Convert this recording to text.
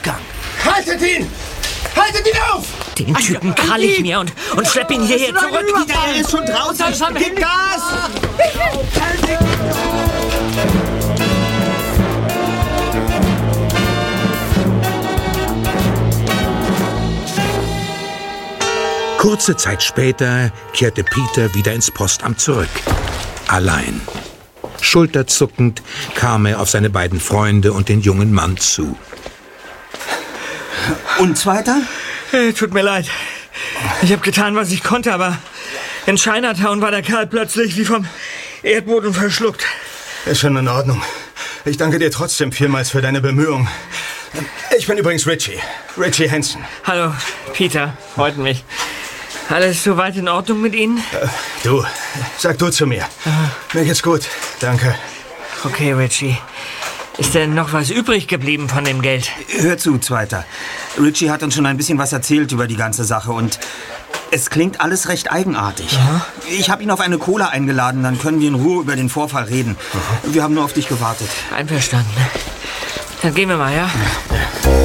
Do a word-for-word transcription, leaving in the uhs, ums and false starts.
Ausgang. Haltet ihn! Haltet ihn auf! Den Typen krall ich mir und, und schlepp ihn hierher zurück. Er ist schon draußen. Gib Gas! Kurze Zeit später kehrte Peter wieder ins Postamt zurück. Allein. Schulterzuckend kam er auf seine beiden Freunde und den jungen Mann zu. Und Zweiter? Äh, tut mir leid. Ich habe getan, was ich konnte, aber in Chinatown war der Kerl plötzlich wie vom Erdboden verschluckt. Ist schon in Ordnung. Ich danke dir trotzdem vielmals für deine Bemühungen. Ich bin übrigens Richie. Richie Hansen. Hallo, Peter. Freut mich. Alles soweit in Ordnung mit Ihnen? Äh, du, sag du zu mir. Aha. Mir geht's gut, danke. Okay, Richie. Ist denn noch was übrig geblieben von dem Geld? Hör zu, Zweiter. Richie hat uns schon ein bisschen was erzählt über die ganze Sache und es klingt alles recht eigenartig. Ja? Ich habe ihn auf eine Cola eingeladen, dann können wir in Ruhe über den Vorfall reden. Aha. Wir haben nur auf dich gewartet. Einverstanden. Dann gehen wir mal, ja? ja.